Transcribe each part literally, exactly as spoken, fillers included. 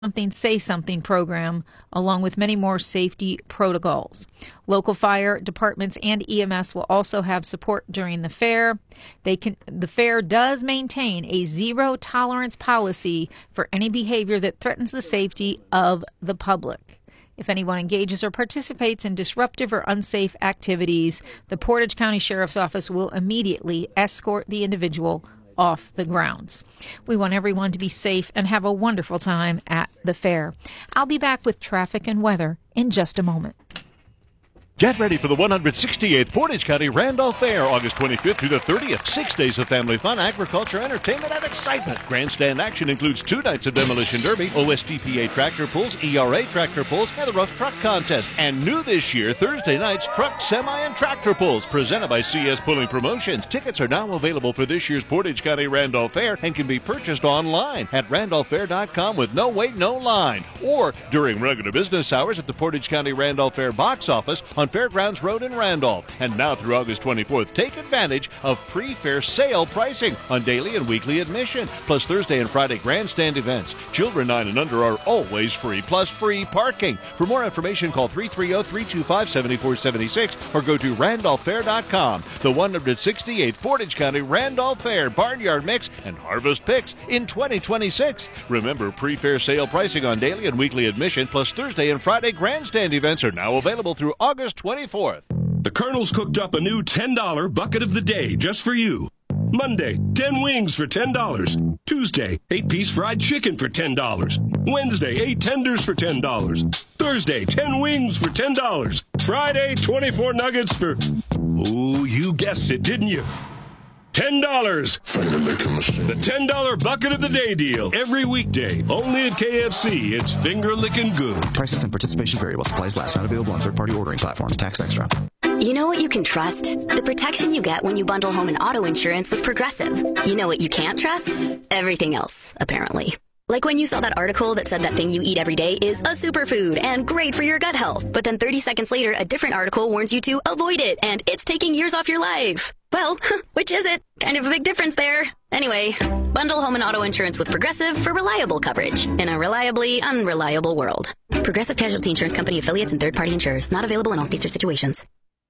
Something Say Something program, along with many more safety protocols. Local fire departments and E M S will also have support during the fair. They can, the fair does maintain a zero tolerance policy for any behavior that threatens the safety of the public. If anyone engages or participates in disruptive or unsafe activities, the Portage County Sheriff's Office will immediately escort the individual off the grounds. We want everyone to be safe and have a wonderful time at the fair. I'll be back with traffic and weather in just a moment. Get ready for the one hundred sixty-eighth Portage County Randolph Fair, August twenty-fifth through the thirtieth. Six days of family fun, agriculture, entertainment, and excitement. Grandstand action includes two nights of Demolition Derby, O S D P A tractor pulls, E R A tractor pulls, and the Rough Truck Contest. And new this year, Thursday nights, truck, semi, and tractor pulls, presented by C S Pulling Promotions. Tickets are now available for this year's Portage County Randolph Fair and can be purchased online at randolph fair dot com with no wait, no line. Or during regular business hours at the Portage County Randolph Fair box office on Fairgrounds Road in Randolph. And now through August twenty-fourth, take advantage of pre-fair sale pricing on daily and weekly admission, plus Thursday and Friday grandstand events. Children nine and under are always free, plus free parking. For more information, call three three zero, three two five, seven four seven six or go to randolph fair dot com. The one hundred sixty-eighth Portage County Randolph Fair Barnyard Mix and Harvest Picks in twenty twenty-six. Remember, pre-fair sale pricing on daily and weekly admission, plus Thursday and Friday grandstand events are now available through August twenty-fourth. The Colonel's cooked up a new ten dollar bucket of the day just for you. Monday, ten wings for ten dollars. Tuesday, eight piece fried chicken for ten dollars. Wednesday, eight tenders for ten dollars. Thursday, ten wings for ten dollars. Friday, twenty-four nuggets for... Oh, you guessed it, didn't you? ten dollars. The ten dollar bucket of the day deal. Every weekday. Only at K F C. It's finger licking good. Prices and participation vary while supplies last. Not available on third-party ordering platforms. Tax extra. You know what you can trust? The protection you get when you bundle home and auto insurance with Progressive. You know what you can't trust? Everything else, apparently. Like when you saw that article that said that thing you eat every day is a superfood and great for your gut health. But then thirty seconds later, a different article warns you to avoid it and it's taking years off your life. Well, which is it? Kind of a big difference there. Anyway, bundle home and auto insurance with Progressive for reliable coverage in a reliably unreliable world. Progressive Casualty Insurance Company affiliates and third-party insurers. Not available in all states or situations.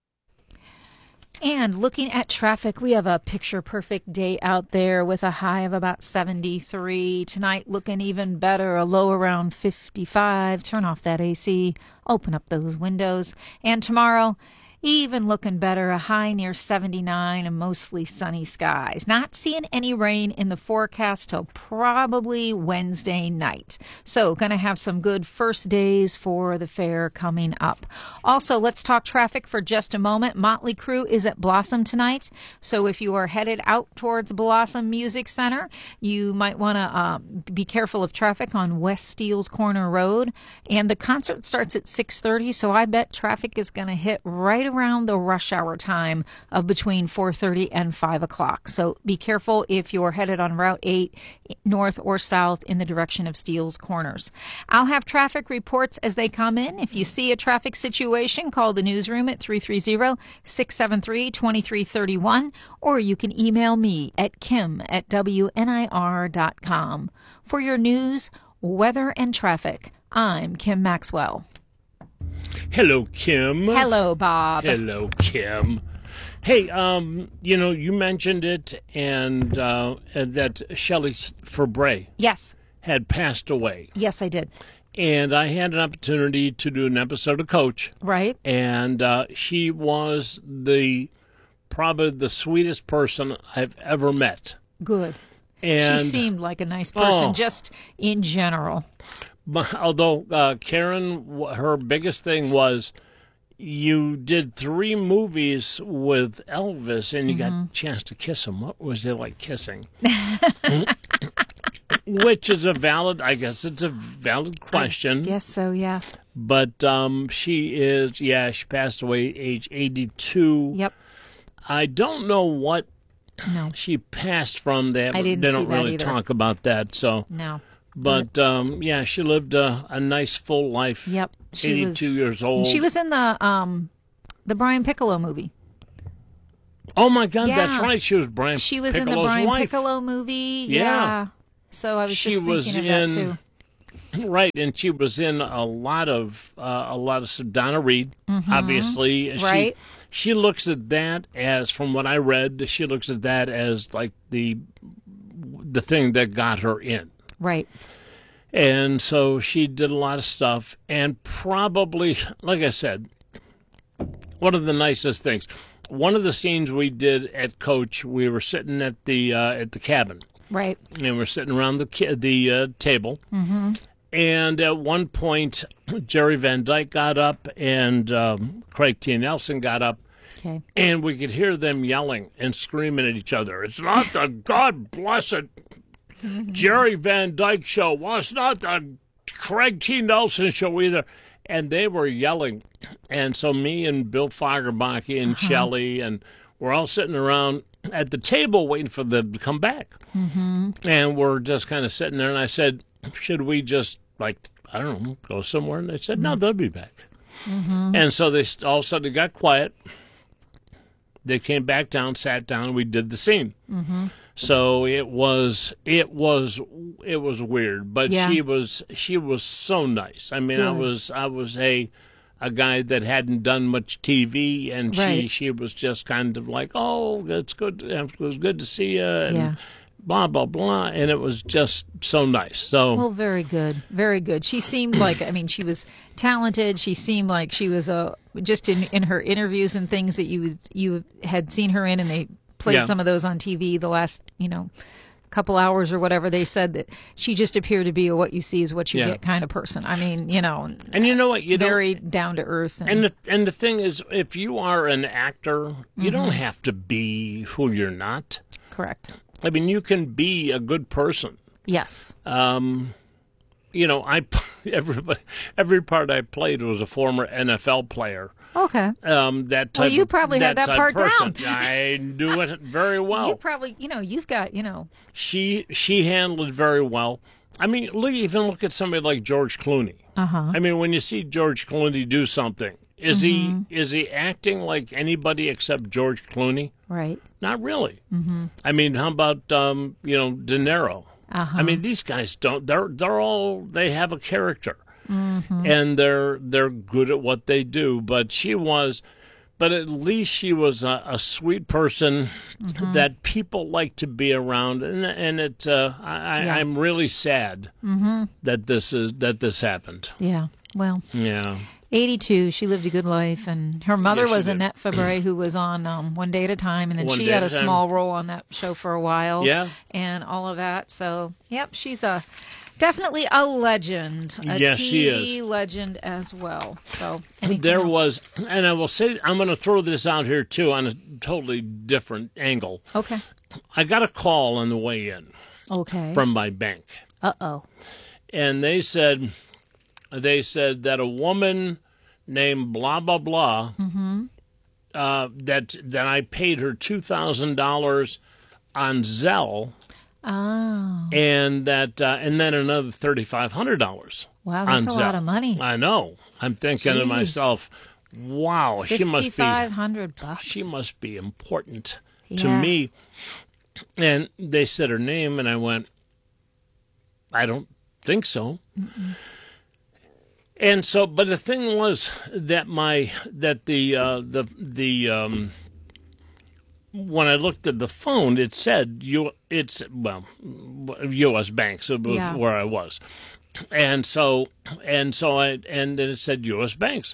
And looking at traffic, we have a picture-perfect day out there with a high of about seventy-three. Tonight looking even better, a low around fifty-five. Turn off that A C, open up those windows. And tomorrow, even looking better, a high near seventy-nine and mostly sunny skies. Not seeing any rain in the forecast till probably Wednesday night. So going to have some good first days for the fair coming up. Also, let's talk traffic for just a moment. Motley Crue is at Blossom tonight. So if you are headed out towards Blossom Music Center, you might want to uh, be careful of traffic on West Steeles Corner Road. And the concert starts at six thirty, so I bet traffic is going to hit right around the rush hour time of between four thirty and five o'clock. So be careful if you're headed on Route eight north or south in the direction of Steeles Corners. I'll have traffic reports as they come in. If you see a traffic situation, call the newsroom at three three zero, six seven three, two three three one, or you can email me at kim at w n i r dot com. For your news, weather, and traffic, I'm Kim Maxwell. Hello, Kim. Hello, Bob. Hello, Kim. Hey, um, you know, you mentioned it, and uh, that Shelley Fabre Yes. had passed away. Yes, I did. And I had an opportunity to do an episode of Coach. Right. And uh, she was the probably the sweetest person I've ever met. Good. And, she seemed like a nice person, oh, just in general. But although uh, Karen, her biggest thing was you did three movies with Elvis and you mm-hmm. got a chance to kiss him. What was it like kissing? Which is a valid, I guess it's a valid question. I guess so, yeah. But um, she is, yeah, she passed away at age eighty-two. Yep. I don't know what no. she passed from that. I didn't they see don't that really either. talk about that, so. No. But, um, yeah, she lived a, a nice, full life. Yep. She eighty-two was, years old. She was in the um, the Brian Piccolo movie. Oh, my God, yeah. that's right. She was Brian She was Piccolo's in the Brian wife. Piccolo movie. Yeah. yeah. So I was she just was thinking in, of that, too. right, and she was in a lot of uh, a lot of Donna Reed, Mm-hmm. obviously. Right. She, she looks at that as, from what I read, she looks at that as like the the thing that got her in. Right. And so she did a lot of stuff, and probably, like I said, one of the nicest things. One of the scenes we did at Coach, we were sitting at the uh, at the cabin, Right. and we're sitting around the ki- the uh, table. Mm-hmm. And at one point, Jerry Van Dyke got up, and um, Craig T. Nelson got up, Okay. and we could hear them yelling and screaming at each other. It's not the God blessed Jerry Van Dyke show. Well, it's not the Craig T. Nelson show either. And they were yelling. And so me and Bill Fagerbach and uh-huh. Shelley, and we're all sitting around at the table waiting for them to come back. Mm-hmm. And we're just kind of sitting there. And I said, should we just, like, I don't know, go somewhere? And they said, no, they'll be back. Mm-hmm. And so they all of a sudden got quiet. They came back down, sat down, and we did the scene. Mm-hmm. So it was, it was, it was weird, but Yeah. she was, she was so nice. I mean, I Good. was, I was a, a guy that hadn't done much T V, and she, Right. she was just kind of like, oh, it's good, it was good to see you, and Yeah. blah blah blah, and it was just so nice. So Well, very good, very good. She seemed like, I mean, she was talented. She seemed like she was a just in, in her interviews and things that you you had seen her in, and they played Yeah. some of those on T V the last you know couple hours or whatever. They said that she just appeared to be a what you see is what you Yeah. get kind of person. I mean, you know, and you know what, you don't. very down to earth. And, And the, and the thing is, if you are an actor, you Mm-hmm. don't have to be who you're not. correct. I mean, you can be a good person. Yes. Um, you know, I everybody every part I played was a former N F L player. Okay. Um, that type Well, you of- probably had that type part person. down. I knew it very well. You probably, you know, you've got, you know, She she handled it very well. I mean, look, even look at somebody like George Clooney. uh-huh. I mean, when you see George Clooney do something, is Mm-hmm. he is he acting like anybody except George Clooney? Right. Not really. Mm-hmm. I mean, how about um, you know, De Niro? Uh-huh. I mean, these guys don't. They're they're all they have a character, Mm-hmm. and they're they're good at what they do. But she was, but at least she was a, a sweet person Mm-hmm. that people like to be around. And and it, uh, I, Yeah. I I'm really sad Mm-hmm. that this is that this happened. Yeah. Well, Yeah. eighty-two, she lived a good life, and her mother Yes, she was did. Annette Fabre, who was on um, One Day at a Time, and then One she Day had a at a Time. small role on that show for a while. Yeah. And all of that. So, yep, she's a definitely a legend, a Yes, T V she is. legend as well. So, anything There else? was, and I will say, I'm going to throw this out here too on a totally different angle. Okay. I got a call on the way in Okay. from my bank. Uh oh. And they said they said that a woman named blah blah blah Mm-hmm. uh, that that I paid her two thousand dollars on Zelle, Oh. and that uh, and then another thirty five hundred dollars. Wow, that's on a lot Zelle. of money. I know. I'm thinking to Jeez. myself, wow, she must be fifty-five hundred bucks. she must be important Yeah. to me. And they said her name, and I went, I don't think so. Mm-mm. And so, but the thing was that my that the uh, the the um, when I looked at the phone, it said you it's well U S Bank, so it was Yeah. where I was, and so and so I and then it said U S Banks,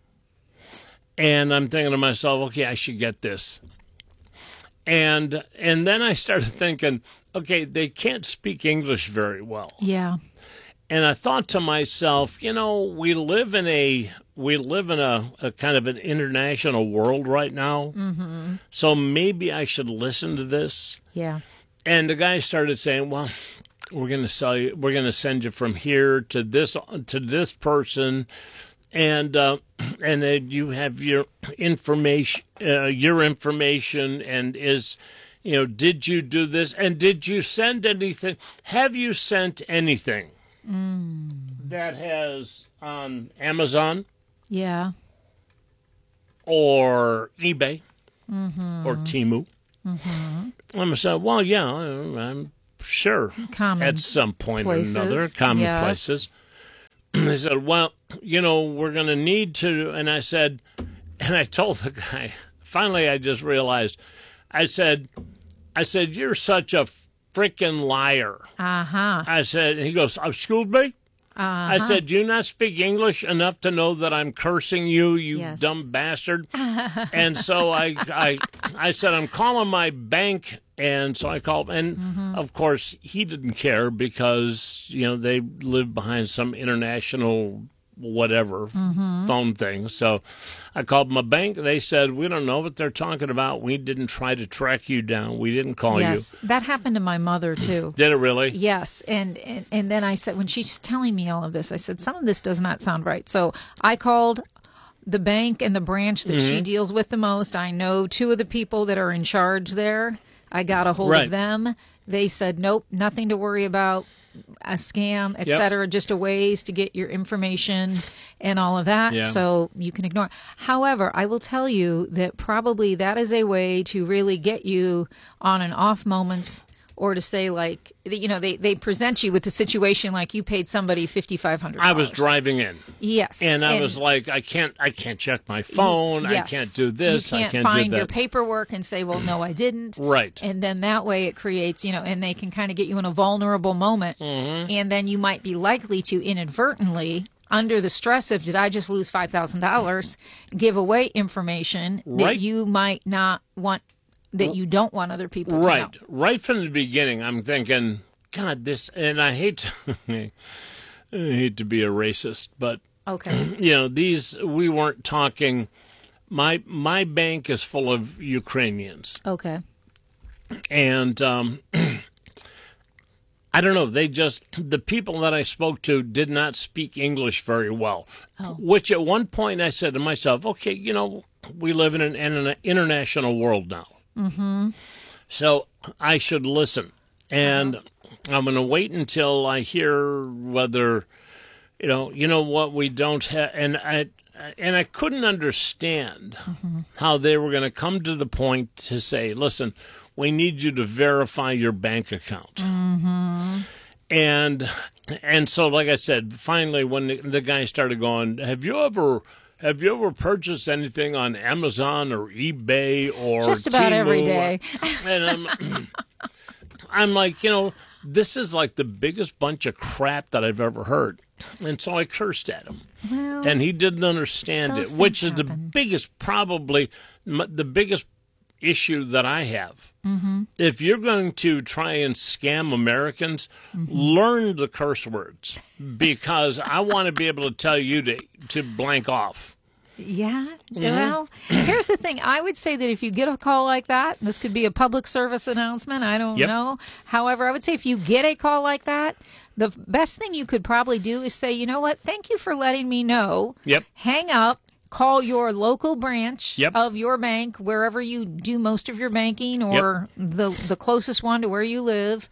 and I'm thinking to myself, okay, I should get this. And and then I started thinking, okay, they can't speak English very well. Yeah. And I thought to myself, you know, we live in a we live in a, a kind of an international world right now. Mm-hmm. So maybe I should listen to this. Yeah. And the guy started saying, well, we're going to sell you, we're going to send you from here to this to this person, and uh, and then you have your information, uh, your information, and is, you know, did you do this, and did you send anything? Have you sent anything Mm. that has on Amazon Yeah. or eBay Mm-hmm. or Temu? Mm-hmm. I'm saying, well, yeah, I'm sure. Common At some point places. or another, common Yes. places. they said, well, you know, we're going to need to, and I said, and I told the guy, finally I just realized, I said, I said, you're such a freaking liar. Uh-huh. I said, and he goes, excuse me? Uh-huh. I said, do you not speak English enough to know that I'm cursing you, you Yes. dumb bastard? And so I, I, I said, I'm calling my bank. And so I called, and mm-hmm. of course he didn't care because, you know, they live behind some international whatever mm-hmm. phone thing. So I called my bank. They said, we don't know what they're talking about. We didn't try to track you down. We didn't call yes, you. that happened to my mother, too. Did it really? Yes, and, and and then I said, when she's telling me all of this, I said, some of this does not sound right. So I called the bank and the branch that Mm-hmm. she deals with the most. I know two of the people that are in charge there. I got a hold Right. of them. They said, nope, nothing to worry about, a scam, et Yep. cetera, just a ways to get your information and all of that. Yeah. So you can ignore it. However, I will tell you that probably that is a way to really get you on an off moment, or to say, like, you know, they, they present you with a situation like you paid somebody fifty-five hundred dollars. I was driving in. Yes. And I was like, I can't, I can't check my phone. Yes. I can't do this. You can't, I can't find do that. your paperwork and say, well, no, I didn't. Right. And then that way it creates, you know, and they can kind of get you in a vulnerable moment. Mm-hmm. And then you might be likely to inadvertently, under the stress of, did I just lose five thousand dollars, give away information Right. that you might not want, that you don't want other people to Right. know. Right from the beginning, I'm thinking, God, this, and I hate to, I hate to be a racist, but Okay. you know, these, we weren't talking, my my bank is full of Ukrainians, Okay. and um, I don't know, they just, the people that I spoke to did not speak English very well, Oh. which at one point I said to myself, okay, you know, we live in an, in an international world now, mm-hmm. so I should listen, and uh-huh. I'm going to wait until I hear whether, you know, you know what, we don't have, and I, and I couldn't understand mm-hmm. how they were going to come to the point to say, listen, we need you to verify your bank account. Mm-hmm. And, and so, like I said, finally, when the, the guy started going, have you ever, have you ever purchased anything on Amazon or eBay or Just about Temu? every day. And I'm, I'm like, you know, this is like the biggest bunch of crap that I've ever heard. And so I cursed at him. Well, And he didn't understand those it, which is things the happen. biggest, probably m- the biggest issue that I have. Mm-hmm. If you're going to try and scam Americans, Mm-hmm. learn the curse words, because I want to be able to tell you to, to blank off. yeah. Mm-hmm. Well, here's the thing. I would say that if you get a call like that, and this could be a public service announcement, I don't Yep. know. However, I would say if you get a call like that, the best thing you could probably do is say, you know what, thank you for letting me know. Yep. Hang up. Call your local branch Yep. of your bank, wherever you do most of your banking, or the the closest one to where you live.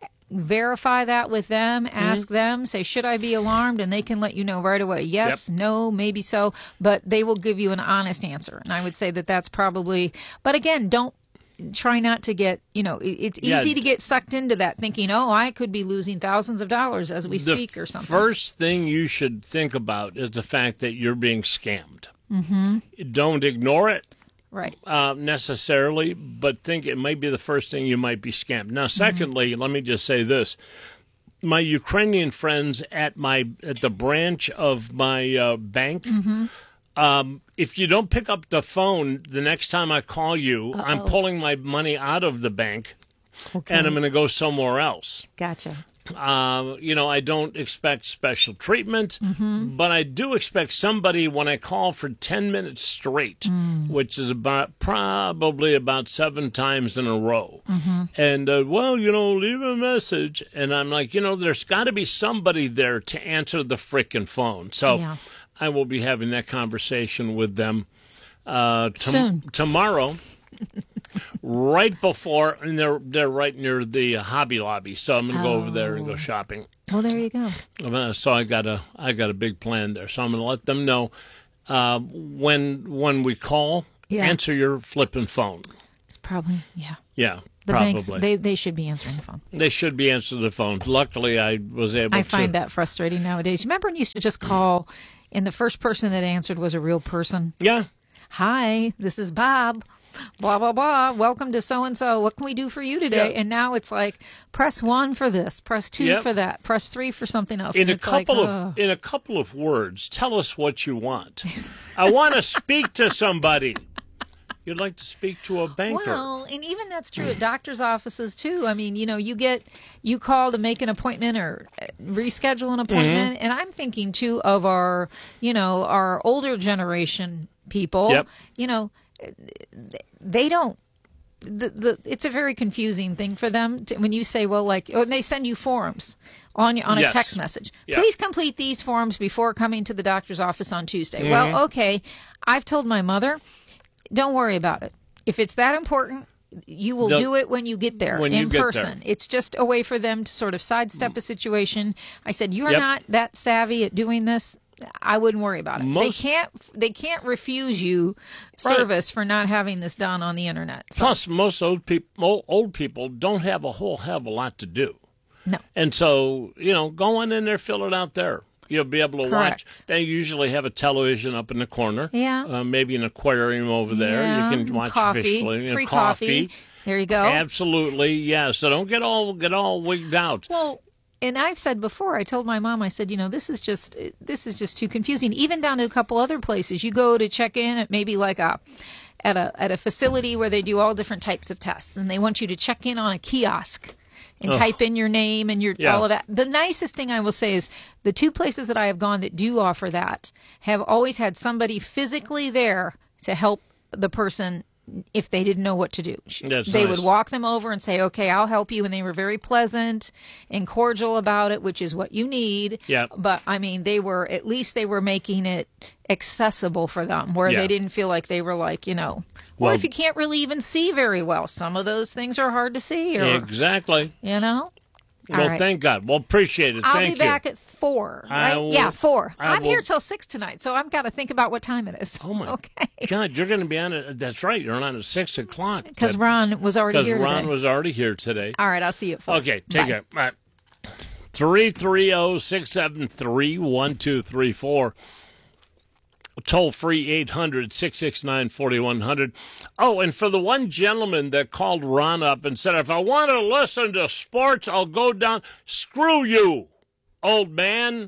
Verify that with them, ask Mm-hmm. them, say, should I be alarmed? And they can let you know right away. Yes, no, maybe so, but they will give you an honest answer. And I would say that that's probably, but again, don't try not to get, you know, it- it's Yeah. easy to get sucked into that thinking, oh, I could be losing thousands of dollars as we The speak or something. first thing you should think about is the fact that you're being scammed. Mm-hmm. Don't ignore it. Right. Uh, necessarily, but think it might be the first thing you might be scammed. Now, secondly, Mm-hmm. let me just say this: my Ukrainian friends at my at the branch of my uh, bank. Mm-hmm. Um, if you don't pick up the phone the next time I call you, I'm pulling my money out of the bank, Okay. and I'm going to go somewhere else. Gotcha. Uh, you know, I don't expect special treatment, Mm-hmm. but I do expect somebody when I call for ten minutes straight, Mm. which is about probably about seven times in a row. Mm-hmm. And, uh, well, you know, leave a message. And I'm like, you know, there's got to be somebody there to answer the frickin' phone. So Yeah. I will be having that conversation with them uh, tom- Soon. tomorrow. Right before, and they're they're right near the uh, Hobby Lobby, so I'm gonna go over there and go shopping. Well, there you go. Uh, so I got a I got a big plan there. So I'm gonna let them know uh, when when we call, Yeah. answer your flipping phone. It's probably, yeah. Yeah, The Probably. banks, they, they should be answering the phone. They should be answering the phone. Luckily, I was able to. I find that frustrating nowadays. Remember when you used to just call and the first person that answered was a real person? Yeah. Hi, this is Bob. Blah, blah, blah. Welcome to so-and-so. What can we do for you today? Yeah. And now it's like, press one for this, press two Yep. for that, press three for something else. In and a it's couple like, of oh. in a couple of words, tell us what you want. I want to speak to somebody. You'd like to speak to a banker. Well, and even that's true at doctor's offices too. I mean, you know, you get you call to make an appointment or reschedule an appointment, Mm-hmm. and I'm thinking too of our, you know, our older generation people. Yep. You know, they don't. The, the it's a very confusing thing for them to, when you say, well, like, oh, and they send you forms on on a Yes. text message. Yeah. Please complete these forms before coming to the doctor's office on Tuesday. Mm-hmm. Well, okay, I've told my mother, don't worry about it. If it's that important, you will They'll- do it when you get there when in you get person. there. It's just a way for them to sort of sidestep a situation. I said, you're Yep. not that savvy at doing this. I wouldn't worry about it. Most- they can't. They can't refuse you service for not having this done on the internet. So, Plus, most old people old people don't have a whole hell of a lot to do. no. And so, you know, go on in there, fill it out there. You'll be able to Correct. watch. They usually have a television up in the corner. Yeah. Uh, maybe an aquarium over there. Yeah, You can watch coffee, fish swimming, free coffee. coffee. There you go. Absolutely, yeah. So don't get all get all wigged out. Well, and I've said before, I told my mom, I said, you know, this is just this is just too confusing. Even down to a couple other places, you go to check in at maybe like a at a at a facility where they do all different types of tests, and they want you to check in on a kiosk and Ugh. type in your name and your Yeah. all of that. The nicest thing I will say is the two places that I have gone that do offer that have always had somebody physically there to help the person if they didn't know what to do. That's they nice. would walk them over and say, okay, I'll help you. And they were very pleasant and cordial about it, which is what you need. Yep. But I mean, they were, at least they were making it accessible for them where Yeah. they didn't feel like they were like, you know, or Well- if you can't really even see very well, some of those things are hard to see or, Exactly. you know. All Well, right. thank God. Well, appreciate it. I'll Thank be you. back at four, I right? will- yeah, four. I I'm will- here till six tonight, so I've got to think about what time it is. Oh my Okay. God, you're going to be on it. That's right. You're on at six o'clock. Because Ron was already Because here Ron today. was already here today. All right, I'll see you at four. Okay, take Bye. care. All right. three three zero, six seven three, one two three four. Toll free eight hundred, six six nine, four one zero zero. Oh, and for the one gentleman that called Ron up and said, if I want to listen to sports, I'll go down. Screw you, old man.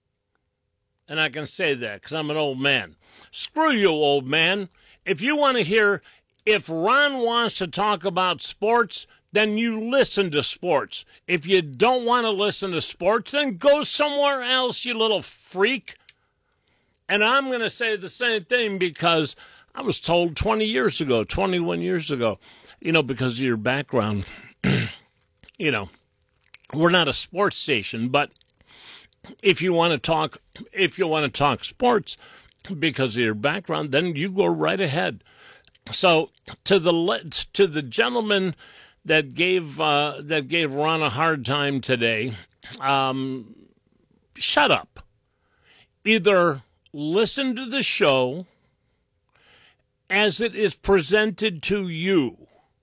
And I can say that because I'm an old man. Screw you, old man. If you want to hear, if Ron wants to talk about sports, then you listen to sports. If you don't want to listen to sports, then go somewhere else, you little freak. And I'm going to say the same thing because I was told twenty years ago, twenty-one years ago, you know, because of your background, you know, we're not a sports station, but if you want to talk, if you want to talk sports because of your background, then you go right ahead. So to the le- to the gentleman that gave uh, that gave Ron a hard time today, um, shut up. Either listen to the show as it is presented to you.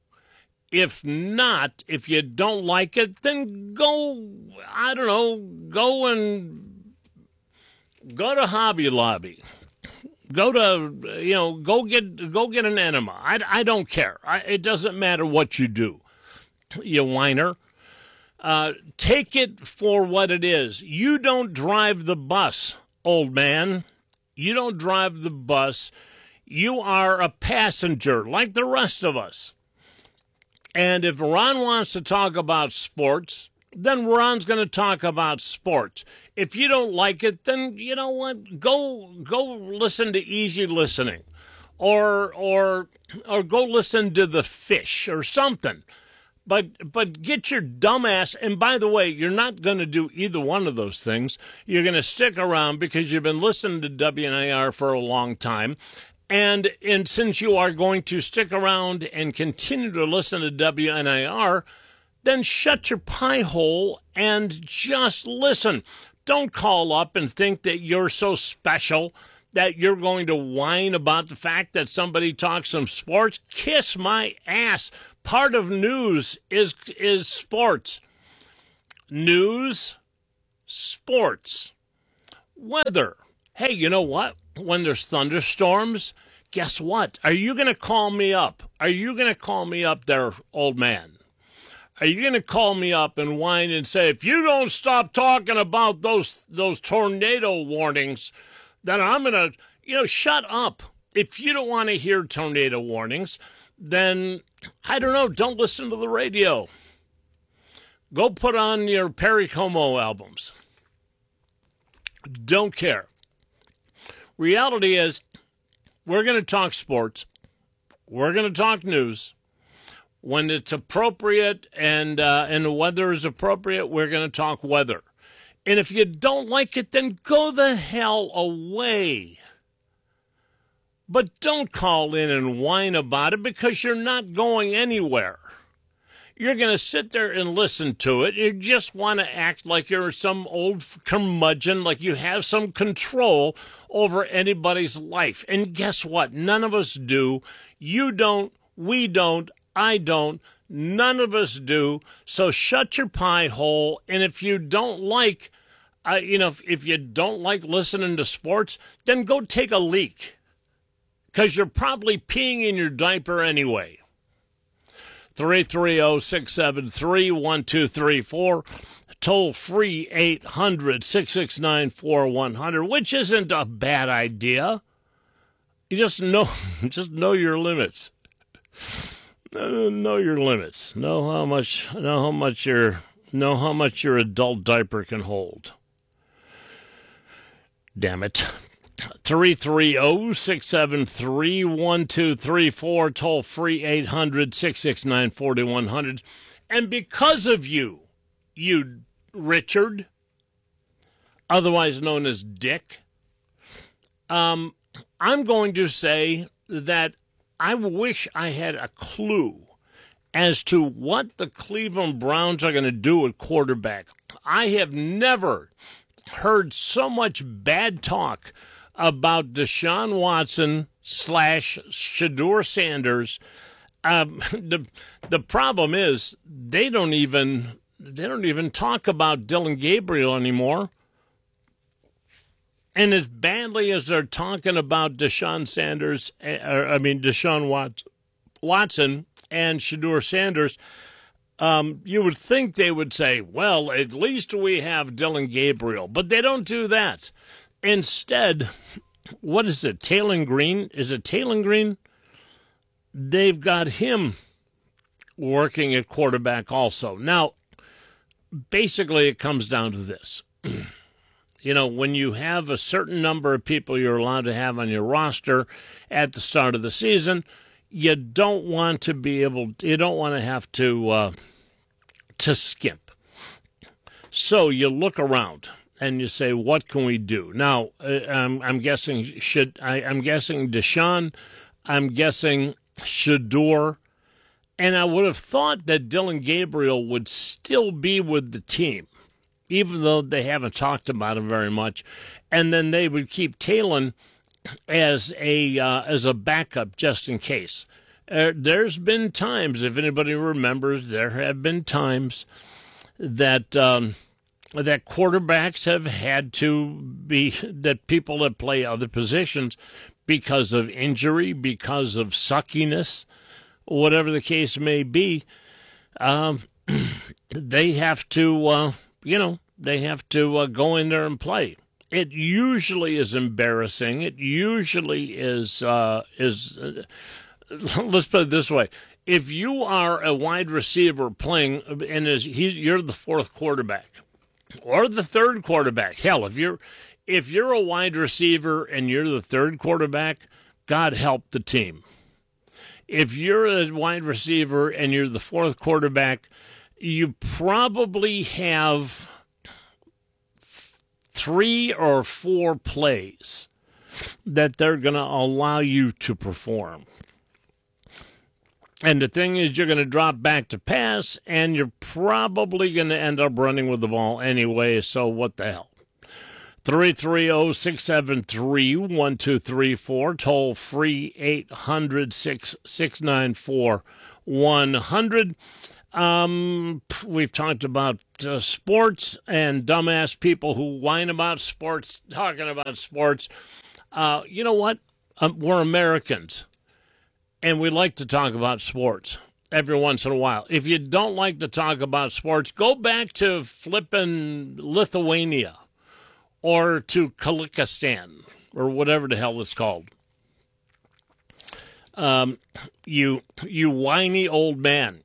If not, if you don't like it, then go, I don't know, go and go to Hobby Lobby. Go to, you know, go get go get an enema. I, I don't care. I, it doesn't matter what you do, you whiner. Uh, take it for what it is. You don't drive the bus, old man. You don't drive the bus. You are a passenger like the rest of us. And if Ron wants to talk about sports, then Ron's going to talk about sports. If you don't like it, then you know what? Go go listen to Easy Listening, or or or go listen to The Fish or something. But but get your dumb ass. And by the way, you're not going to do either one of those things. You're going to stick around because you've been listening to W N A R for a long time. And and since you are going to stick around and continue to listen to W N A R, then shut your pie hole and just listen. Don't call up and think that you're so special that you're going to whine about the fact that somebody talks some sports. Kiss my ass. part of news is is sports. News, sports, weather. Hey, you know what? When there's thunderstorms, guess what? Are you going to call me up? Are you going to call me up there, old man? Are you going to call me up and whine and say, if you don't stop talking about those those tornado warnings, then I'm going to, you know, shut up. If you don't want to hear tornado warnings, then, I don't know, don't listen to the radio. Go put on your Perry Como albums. Don't care. Reality is, we're going to talk sports. We're going to talk news. When it's appropriate and uh, and the weather is appropriate, we're going to talk weather. And if you don't like it, then go the hell away. But don't call in and whine about it, because you're not going anywhere. You're going to sit there and listen to it. You just want to act like you're some old curmudgeon, like you have some control over anybody's life. And guess what? None of us do. You don't. We don't. I don't. None of us do. So shut your pie hole. And if you don't like, uh, you know, if, if you don't like listening to sports, then go take a leak, because you're probably peeing in your diaper anyway. three three zero, six seven three, one two three four. Toll free eight hundred, six six nine, four one zero zero, which isn't a bad idea. You just know, just know your limits. Know your limits. Know how much. Know how much your. Know how much your adult diaper can hold. Damn it. three three zero, six seven three, one two three four. Toll free eight hundred, six six nine, four one zero zero. And because of you, you Richard, otherwise known as Dick, um, I'm going to say that I wish I had a clue as to what the Cleveland Browns are going to do at quarterback. I have never heard so much bad talk about Deshaun Watson slash Shedeur Sanders. Um, the the problem is they don't even they don't even talk about Dylan Gabriel anymore. And as badly as they're talking about Deshaun Sanders, or, I mean Deshaun Watson and Shedeur Sanders, um, you would think they would say, well, at least we have Dylan Gabriel. But they don't do that. Instead, what is it, Taylor Green? Is it Taylor Green? They've got him working at quarterback also. Now, basically it comes down to this. You know, when you have a certain number of people you're allowed to have on your roster at the start of the season, you don't want to be able, you don't want to have to uh, to skimp. So you look around and you say, what can we do? Now, uh, I'm, I'm guessing should I, I'm guessing Deshaun, I'm guessing Shedeur, and I would have thought that Dylan Gabriel would still be with the team, even though they haven't talked about him very much, and then they would keep Taylor as a uh, as a backup just in case. Uh, there's been times, if anybody remembers, there have been times that um, that quarterbacks have had to be, that people that play other positions because of injury, because of suckiness, whatever the case may be, um, they have to, uh, you know, they have to uh, go in there and play. It usually is embarrassing. It usually is, uh, is uh, let's put it this way. If you are a wide receiver playing, and is he's, you're the fourth quarterback or the third quarterback, hell, if you're if you're a wide receiver and you're the third quarterback, God help the team. If you're a wide receiver and you're the fourth quarterback, you probably have three or four plays that they're going to allow you to perform. And the thing is, you're going to drop back to pass, and you're probably going to end up running with the ball anyway, so what the hell? three three zero, six seven three, one two three four, toll free eight hundred, six six nine four, one hundred. Um, we've talked about uh, sports and dumbass people who whine about sports, talking about sports. Uh, you know what? Um, we're Americans, and we like to talk about sports every once in a while. If you don't like to talk about sports, go back to flipping Lithuania or to Kazakhstan or whatever the hell it's called. Um, you, you whiny old man.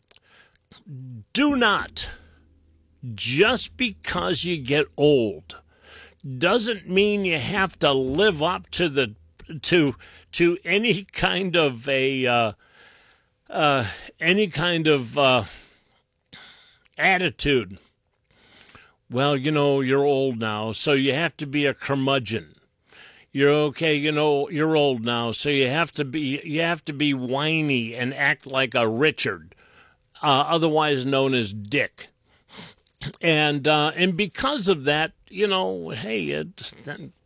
Do not, just because you get old, doesn't mean you have to live up to the to to any kind of a uh, uh, any kind of uh, attitude. Well, you know, you're old now, so you have to be a curmudgeon. You're okay, you know, you're old now, so you have to be you have to be whiny and act like a Richard. Uh, otherwise known as Dick. And uh, and because of that, you know, hey, it's,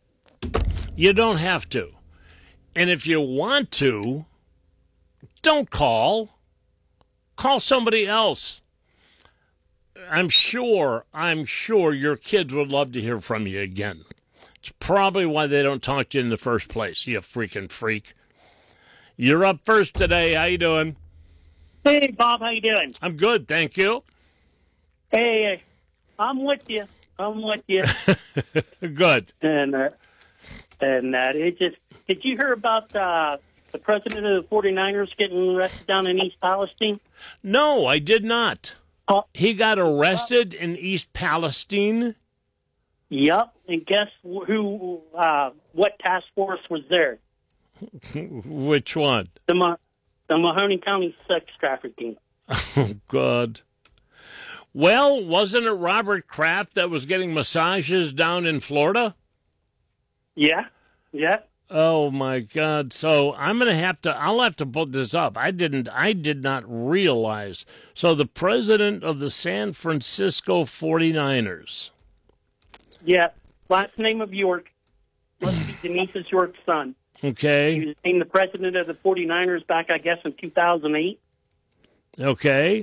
you don't have to. And if you want to, don't call. Call somebody else. I'm sure, I'm sure your kids would love to hear from you again. It's probably why they don't talk to you in the first place, you freaking freak. You're up first today. How you doing? Hey, Bob, how you doing? I'm good, thank you. Hey, I'm with you. I'm with you. Good. And uh, and uh, it just did you hear about uh, the president of the forty-niners getting arrested down in East Palestine? No, I did not. Oh. He got arrested in East Palestine? Yep. And guess who? Uh, what task force was there? Which one? The Ma- the Mahoney County sex trafficking. Oh, God. Well, wasn't it Robert Kraft that was getting massages down in Florida? Yeah. Yeah. Oh, my God. So I'm going to have to, I'll have to put this up. I didn't, I did not realize. So the president of the San Francisco forty-niners. Yeah. Last name of York. Must be Denise York's son. Okay. He was named the president of the forty-niners back, I guess, in two thousand eight. Okay.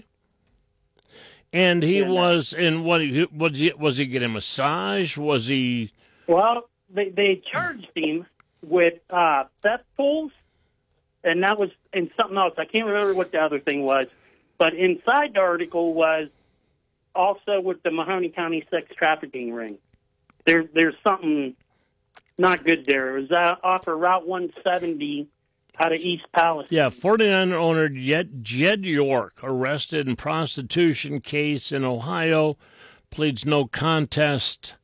And he And, uh, was in what? Was he? Was he getting a massage? Was he? Well, they they charged him with uh, theft pools, and that was in something else. I can't remember what the other thing was, but inside the article was also with the Mahoney County sex trafficking ring. There, there's something not good there. It was uh, off of Route one seventy out of East Palestine. Yeah, forty-niner owner Jed, Jed York arrested in prostitution case in Ohio, pleads no contest.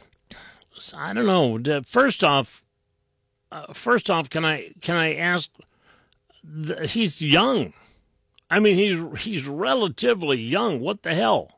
I don't know. First off, uh, first off, can I can I ask? He's young. I mean, he's he's relatively young. What the hell?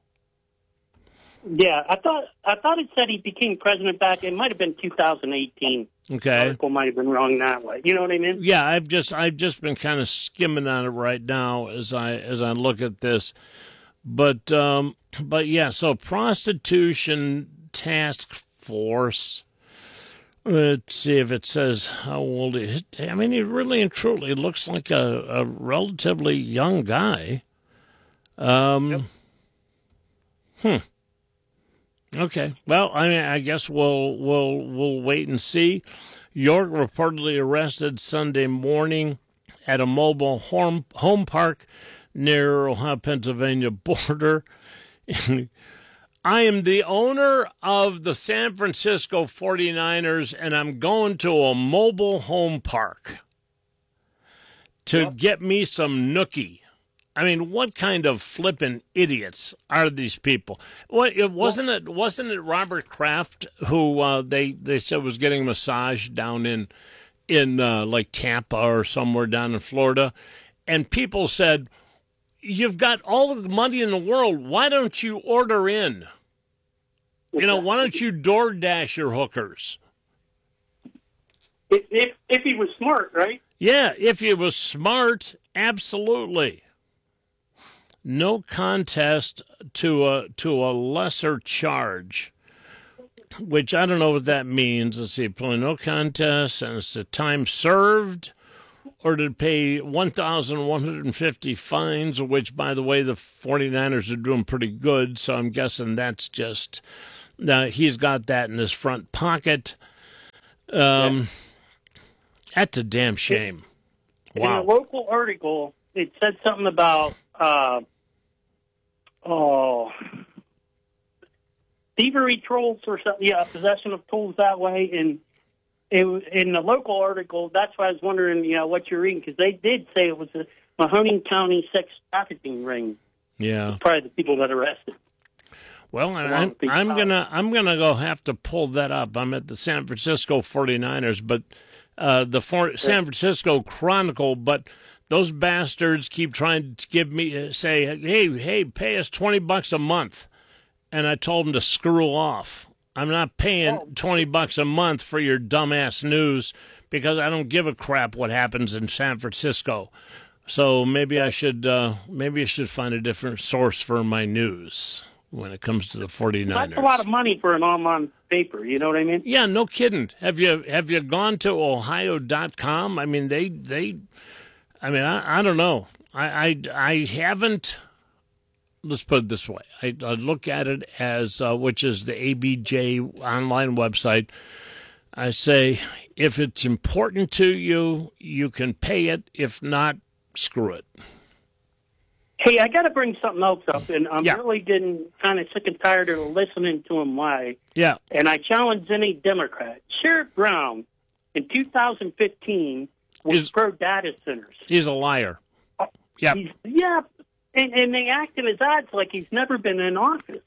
Yeah, I thought I thought it said he became president back. It might have been two thousand eighteen. Okay, the article might have been wrong that way. You know what I mean? Yeah, I've just I've just been kind of skimming on it right now as I as I look at this, but um, but yeah. So prostitution task force. Let's see if it says how old he is. I mean, he really and truly looks like a, a relatively young guy. Um, yep. Hmm. Okay. Well, I mean, I guess we'll we'll we'll wait and see. York reportedly arrested Sunday morning at a mobile home home park near Ohio Pennsylvania border. I am the owner of the San Francisco forty-niners, and I'm going to a mobile home park to yep. get me some nookie. I mean, what kind of flippin' idiots are these people? What it wasn't it wasn't it Robert Kraft who uh, they they said was getting a massage down in in uh, like Tampa or somewhere down in Florida, and people said, "You've got all the money in the world. Why don't you order in? You know, why don't you DoorDash your hookers?" If if, if he was smart, right? Yeah, if he was smart, absolutely. No contest to a to a lesser charge, which I don't know what that means. Let's see, no contest, and it's the time served, or to pay one thousand one hundred fifty fines, which, by the way, the 49ers are doing pretty good, so I'm guessing that's just uh, he's got that in his front pocket. Um, yeah. That's a damn shame. Wow. In a local article, it said something about, uh, oh, thievery trolls or something. Yeah, possession of tools that way. And it was, in the local article, that's why I was wondering, you know, what you're reading, because they did say it was a Mahoning County sex trafficking ring. Yeah. Probably the people that arrested. Well, I'm, I'm gonna I'm gonna go have to pull that up. I'm at the San Francisco 49ers, but uh, the for, San Francisco Chronicle. But those bastards keep trying to give me uh, say, hey, hey, pay us twenty bucks a month, and I told them to screw off. I'm not paying oh. twenty bucks a month for your dumbass news because I don't give a crap what happens in San Francisco. So maybe I should uh, maybe I should find a different source for my news when it comes to the 49ers. That's a lot of money for an online paper, you know what I mean? Yeah, no kidding. Have you have you gone to ohio dot com? I mean, they they I mean, I, I don't know. I, I I haven't. Let's put it this way. I, I look at it as uh, which is the A B J online website. I say if it's important to you, you can pay it. If not, screw it. Hey, I got to bring something else up, and I'm yeah. really getting kind of sick and tired of listening to him lie. Yeah. And I challenge any Democrat. Sheriff Brown, in two thousand fifteen, was he's, pro data centers. He's a liar. Uh, yeah. Yeah, and, and they act in his ads like he's never been in office.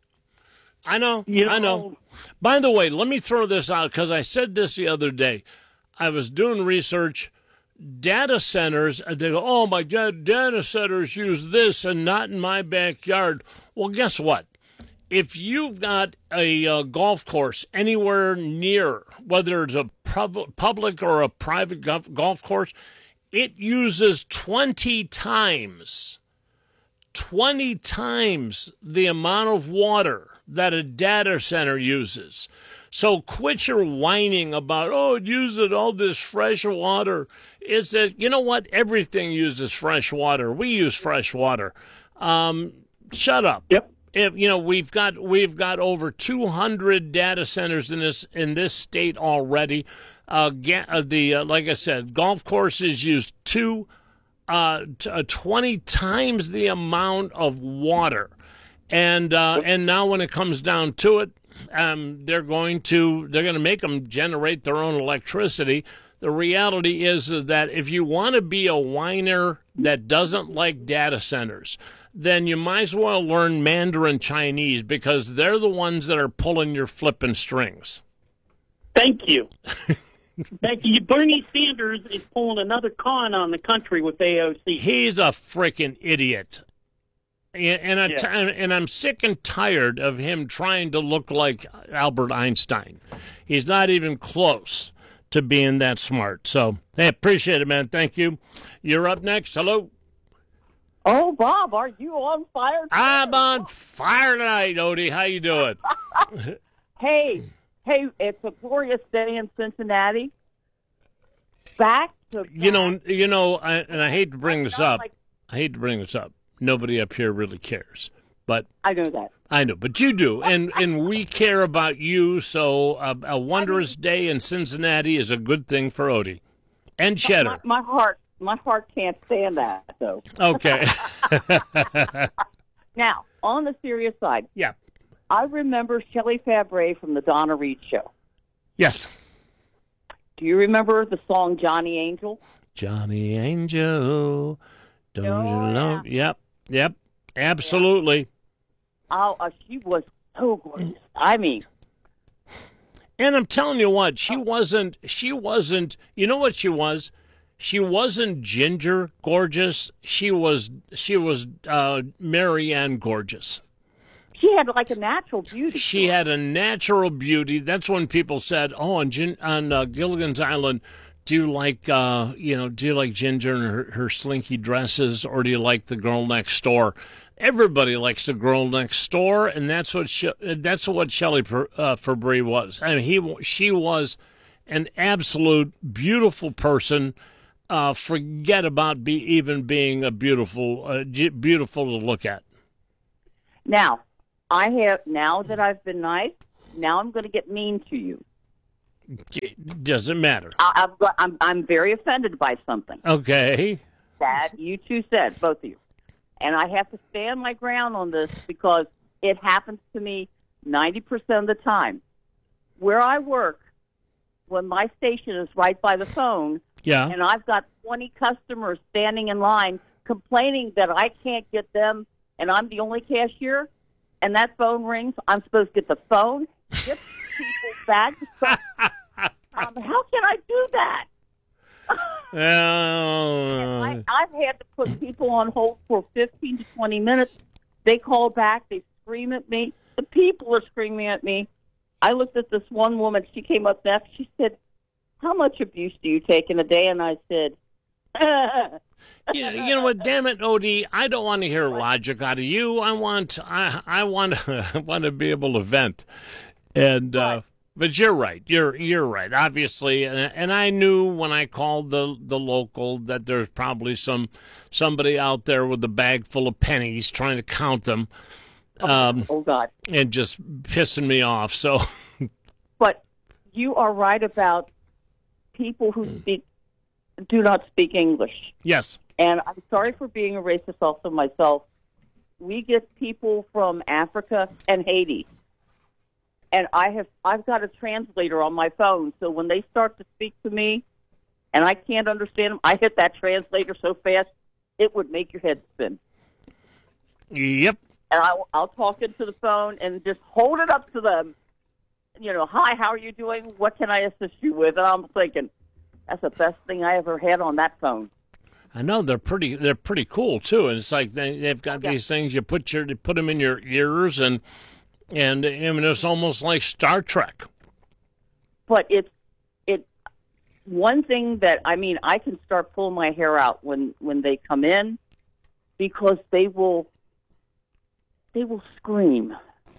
I know, you know. I know. By the way, let me throw this out, because I said this the other day. I was doing research. Data centers, they go, oh, my God, data centers use this and not in my backyard. Well, guess what? If you've got a uh, golf course anywhere near, whether it's a pub- public or a private golf, golf course, it uses twenty times, twenty times the amount of water that a data center uses. So quit your whining about, oh, it uses all this fresh water. It's that, you know what? Everything uses fresh water. We use fresh water. Um, shut up. Yep. If, you know, we've got we've got over two hundred data centers in this in this state already. Uh, ga- uh, the uh, like I said, golf courses use two, uh, t- uh, twenty times the amount of water, and uh, and now when it comes down to it, um, they're going to they're going to make them generate their own electricity. The reality is that if you want to be a whiner that doesn't like data centers, then you might as well learn Mandarin Chinese, because they're the ones that are pulling your flipping strings. Thank you. Thank you. Bernie Sanders is pulling another con on the country with A O C. He's a freaking idiot. And, and, I yeah. t- and I'm sick and tired of him trying to look like Albert Einstein. He's not even close to being that smart. So, hey, appreciate it, man. Thank you. You're up next. Hello. Oh, Bob, are you on fire tonight? I'm on fire tonight, Odie. How you doing? hey, hey, it's a glorious day in Cincinnati. Back to back. You know, you know, I, and I hate to bring this up. Like, I hate to bring this up. Nobody up here really cares, but I know that. I know, but you do, and and we care about you. So a, a wondrous day in Cincinnati is a good thing for Odie and Cheddar. My, my heart, my heart can't stand that, though. Okay. Now, on the serious side, yeah, I remember Shelley Fabre from the Donna Reed Show. Yes. Do you remember the song Johnny Angel? Johnny Angel, don't oh, you know? Yeah. Yep, yep, absolutely. Oh, uh, she was so gorgeous. I mean, and I'm telling you what, she wasn't. She wasn't. You know what she was? She wasn't Ginger gorgeous. She was. She was uh, Marianne gorgeous. She had like a natural beauty. She had a natural beauty. That's when people said, "Oh, on Gin- on uh, Gilligan's Island, do you like uh, you know, do you like Ginger and her, her slinky dresses, or do you like the girl next door?" Everybody likes the girl next door, and that's what she, that's what Shelley uh, Fabre was. I mean, he she was an absolute beautiful person. uh, forget about be even being a beautiful, uh, g- beautiful to look at. Now, I have now that I've been nice. Now I'm going to get mean to you. It doesn't matter. I, I've got, I'm I'm very offended by something Okay. that you two said, both of you, and I have to stand my ground on this because it happens to me ninety percent of the time. Where I work, when my station is right by the phone, Yeah. and I've got twenty customers standing in line complaining that I can't get them, and I'm the only cashier, and that phone rings, I'm supposed to get the phone, get people back. Um, how can I do that? Uh, I, I've had to put people on hold for fifteen to twenty minutes. They call back. They scream at me. The people are screaming at me. I looked at this one woman. She came up next. She said, how much abuse do you take in a day? And I said, you, you know what? Damn it, Odie! I don't want to hear logic out of you. I want, I, I want, I want to be able to vent. And, uh, but you're right. You're, you're right. Obviously, and, and I knew when I called the the local that there's probably some somebody out there with a bag full of pennies trying to count them. Um, oh, God. And just pissing me off. So, but you are right about people who speak do not speak English. Yes. And I'm sorry for being a racist also myself. We get people from Africa and Haiti. And I have I've got a translator on my phone, so when they start to speak to me and I can't understand them, I hit that translator so fast it would make your head spin. Yep. And I, I'll talk into the phone and just hold it up to them. You know, hi, how are you doing? What can I assist you with? And I'm thinking, that's the best thing I ever had on that phone. I know they're pretty. They're pretty cool too. And it's like they, they've got Yeah. these things you put your you put them in your ears, and and I mean it's almost like Star Trek. But it's it one thing that I mean I can start pulling my hair out when when they come in because they will they will scream.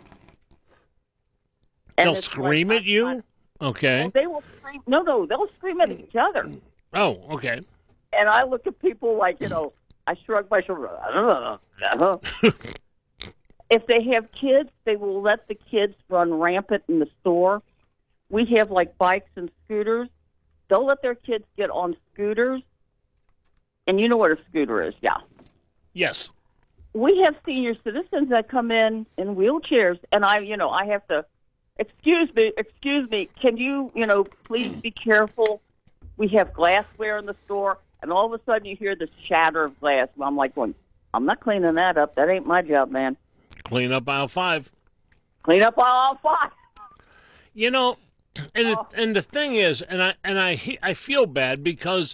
And They'll it's scream like, at you. I- Okay. Well, they will scream. No, no, they'll scream at each other. Oh, okay. And I look at people like, you know, I shrug my shoulder. If they have kids, they will let the kids run rampant in the store. We have like bikes and scooters. They'll let their kids get on scooters. And you know what a scooter is, yeah. Yes. We have senior citizens that come in in wheelchairs, and I, you know, I have to, excuse me, excuse me, can you, you know, please be careful? We have glassware in the store, and all of a sudden you hear this shatter of glass. And I'm like going, I'm not cleaning that up. That ain't my job, man. Clean up aisle five. Clean up aisle five. You know, and it, and the thing is, and I and I I feel bad because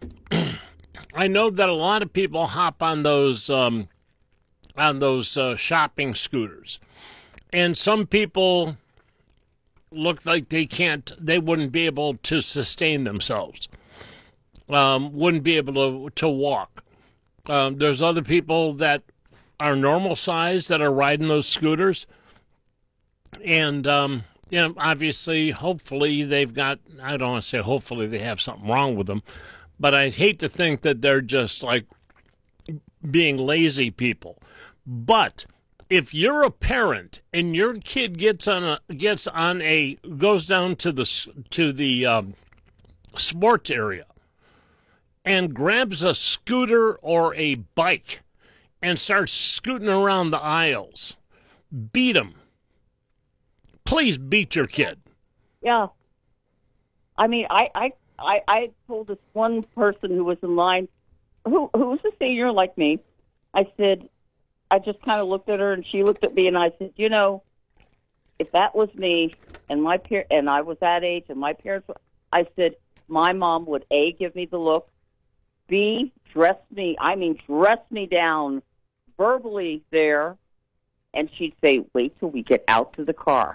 I know that a lot of people hop on those um, on those uh, shopping scooters, and some people look like they can't, they wouldn't be able to sustain themselves, um, wouldn't be able to to walk. Um, there's other people that are normal size that are riding those scooters, and um, you know, obviously, hopefully they've got, I don't want to say hopefully they have something wrong with them, but I hate to think that they're just like being lazy people. But if you're a parent and your kid gets on a gets on a goes down to the to the um, sports area and grabs a scooter or a bike and starts scooting around the aisles, beat them. Please beat your kid. Yeah. I mean, I, I, I, I told this one person who was in line, who who was a senior like me, I said, I just kind of looked at her and she looked at me and I said, you know, if that was me and my par- and I was that age and my parents, were, I said, my mom would A, give me the look, B, dress me, I mean, dress me down verbally there, and she'd say, wait till we get out to the car.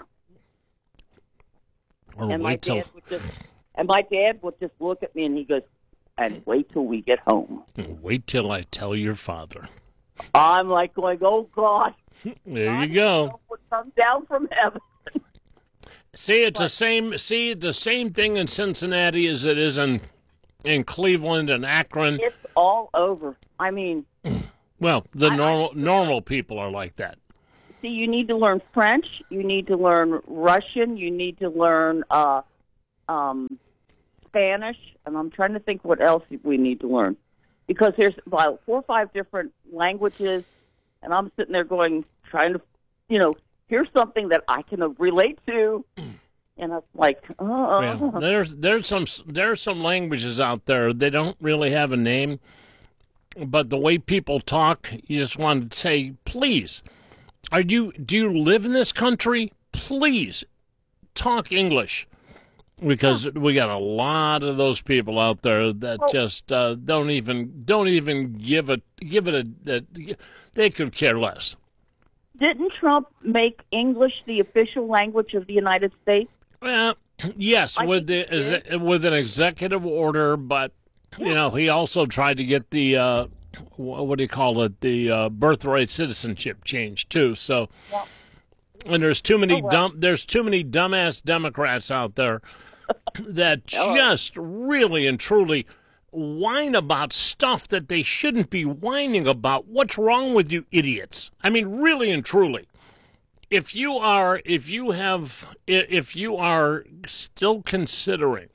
Or and my wait till... dad would just, and my dad would just look at me and he goes, and wait till we get home. Wait till I tell your father. I'm like going, oh God. There you go. Would come down from heaven. See, it's the same. See, the same thing in Cincinnati as it is in in Cleveland and Akron. It's all over. I mean, well, the I, normal I, normal people are like that. See, you need to learn French. You need to learn Russian. You need to learn uh, um, Spanish. And I'm trying to think what else we need to learn. Because there's about four or five different languages. And I'm sitting there going, trying to, you know, here's something that I can relate to. And it's like, oh. Yeah. There's, there's, some, there's some languages out there. They don't really have a name. But the way people talk, you just want to say, please. Are you? Do you live in this country? Please talk English, because yeah. we got a lot of those people out there that well, just uh, don't even don't even give it give it a, a. They could care less. Didn't Trump make English the official language of the United States? Well, yes, I with the with an executive order, but yeah. you know he also tried to get the. Uh, what do you call it, the uh, birthright citizenship change too. So, yeah. and there's too many oh, well. dumb, there's too many dumbass Democrats out there that oh. just really and truly whine about stuff that they shouldn't be whining about. What's wrong with you idiots? I mean, really and truly. If you are, if you have, if you are still considering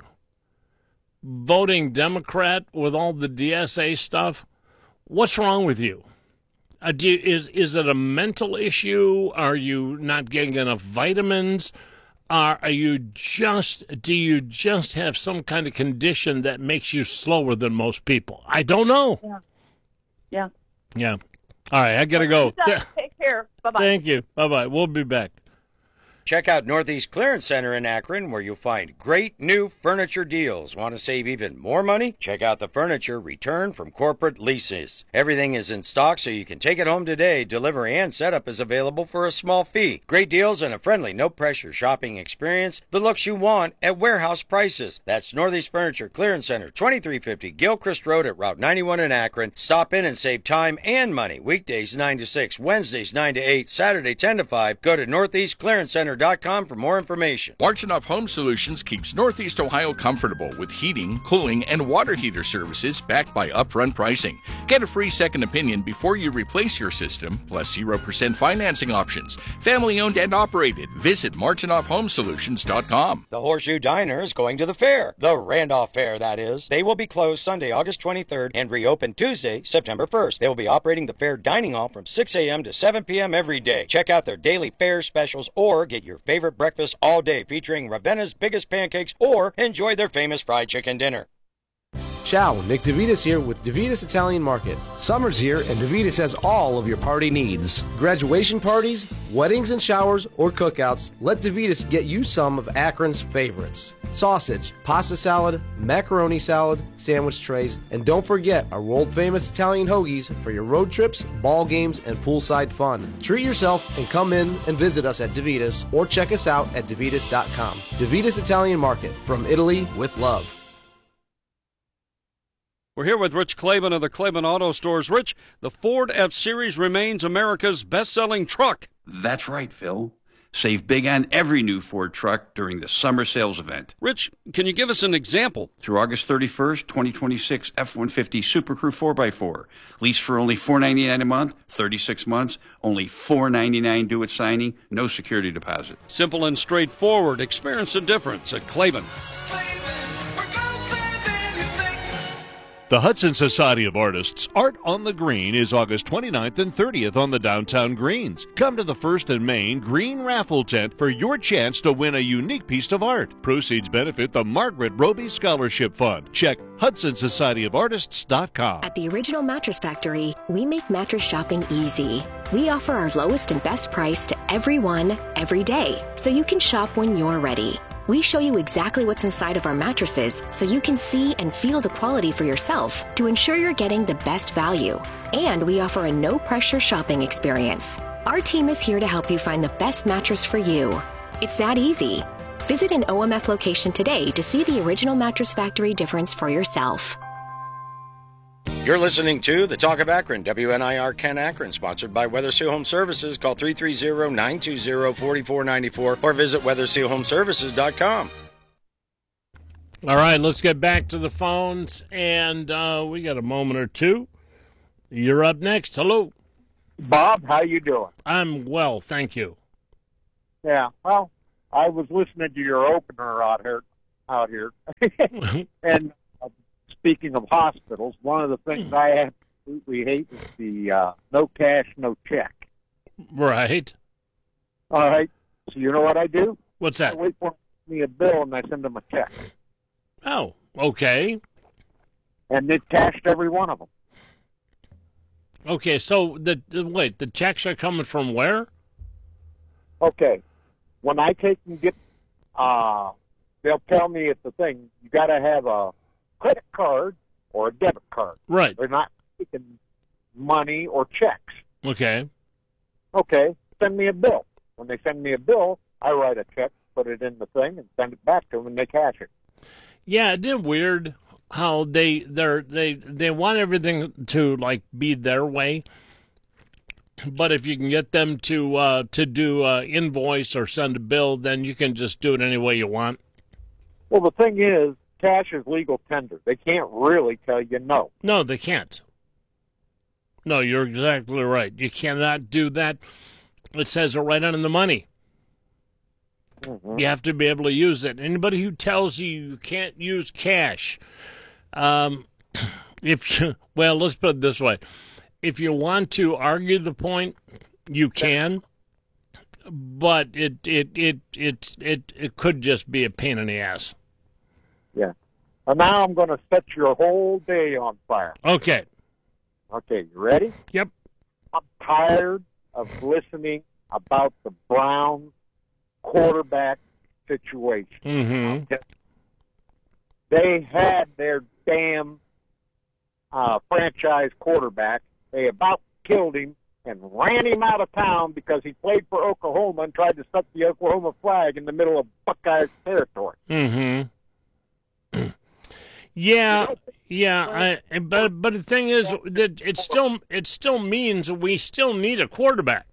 voting Democrat with all the D S A stuff, what's wrong with you? Uh, do you? Is is it a mental issue? Are you not getting enough vitamins? Are are you just? Do you just have some kind of condition that makes you slower than most people? I don't know. Yeah. Yeah. Yeah. All right, I gotta go. Take care. Bye bye. Thank you. Bye bye. We'll be back. Check out Northeast Clearance Center in Akron, where you'll find great new furniture deals. Want to save even more money? Check out the furniture returned from corporate leases. Everything is in stock, so you can take it home today. Delivery and setup is available for a small fee. Great deals and a friendly, no-pressure shopping experience. The looks you want at warehouse prices. That's Northeast Furniture Clearance Center, twenty-three fifty Gilchrist Road at Route ninety-one in Akron. Stop in and save time and money. Weekdays nine to six, Wednesdays nine to eight, Saturday ten to five. Go to Northeast Clearance Center dot com for more information. Marchenoff Home Solutions keeps Northeast Ohio comfortable with heating, cooling, and water heater services backed by upfront pricing. Get a free second opinion before you replace your system, plus zero percent financing options. Family owned and operated. Visit Marchenoff Home Solutions dot com. The Horseshoe Diner is going to the fair. The Randolph Fair, that is. They will be closed Sunday, August twenty-third, and reopen Tuesday, September first. They will be operating the fair dining hall from six a.m. to seven p.m. every day. Check out their daily fair specials or get your favorite breakfast all day featuring Ravenna's biggest pancakes or enjoy their famous fried chicken dinner. Ciao, Nick DeVitas here with DeVitas Italian Market. Summer's here and DeVitas has all of your party needs. Graduation parties, weddings and showers, or cookouts, let DeVitas get you some of Akron's favorites. Sausage, pasta salad, macaroni salad, sandwich trays, and don't forget our world-famous Italian hoagies for your road trips, ball games, and poolside fun. Treat yourself and come in and visit us at DeVitas or check us out at DeVitas dot com. DeVitas Italian Market, from Italy with love. We're here with Rich Claiborne of the Claiborne Auto Stores. Rich, the Ford F-Series remains America's best-selling truck. That's right, Phil. Save big on every new Ford truck during the summer sales event. Rich, can you give us an example? Through August thirty-first, twenty twenty-six, F one fifty Super Crew four by four. Lease for only four ninety-nine a month, thirty-six months, only four ninety-nine due at signing, no security deposit. Simple and straightforward. Experience the difference at Claiborne. The Hudson Society of Artists Art on the Green is August twenty-ninth and thirtieth on the downtown greens. Come to the First and Main Green Raffle Tent for your chance to win a unique piece of art. Proceeds benefit the Margaret Roby Scholarship Fund. Check Hudson Society of Artists dot com. At the Original Mattress Factory, we make mattress shopping easy. We offer our lowest and best price to everyone, every day, so you can shop when you're ready. We show you exactly what's inside of our mattresses so you can see and feel the quality for yourself to ensure you're getting the best value. And we offer a no-pressure shopping experience. Our team is here to help you find the best mattress for you. It's that easy. Visit an O M F location today to see the Original Mattress Factory difference for yourself. You're listening to The Talk of Akron, W N I R Ken Akron, sponsored by Weather Seal Home Services. Call three three zero, nine two zero, four four nine four or visit weather seal home services dot com. All right, let's get back to the phones, and uh, we got a moment or two. You're up next. Hello. Bob, how you doing? I'm well, thank you. Yeah, well, I was listening to your opener out here, out here. and uh, speaking of hospitals, one of the things I absolutely hate is the uh, no cash, no check. Right. All right. So you know what I do? What's that? I wait for me a bill and I send them a check. Oh, okay. And it cashed every one of them. Okay, so the wait, the checks are coming from where? Okay. When I take and get, uh, they'll tell me it's the thing. You got to have a credit card or a debit card. Right. They're not taking money or checks. Okay. Okay. Send me a bill. When they send me a bill, I write a check, put it in the thing, and send it back to them, and they cash it. Yeah, isn't it weird how they they're, they they want everything to like be their way, but if you can get them to uh, to do uh, invoice or send a bill, then you can just do it any way you want. Well, the thing is, cash is legal tender. They can't really tell you no. No, they can't. No, you're exactly right. You cannot do that. It says it right on the money. Mm-hmm. You have to be able to use it. Anybody who tells you you can't use cash, um, if you, well, let's put it this way: if you want to argue the point, you can, but it it it it it, it could just be a pain in the ass. Yeah. And now I'm going to set your whole day on fire. Okay. Okay, you ready? Yep. I'm tired of listening about the Browns quarterback situation. Mm-hmm. They had their damn uh, franchise quarterback. They about killed him and ran him out of town because he played for Oklahoma and tried to stuff the Oklahoma flag in the middle of Buckeyes territory. Mm-hmm. Yeah, yeah. I, but but the thing is that it still it still means we still need a quarterback.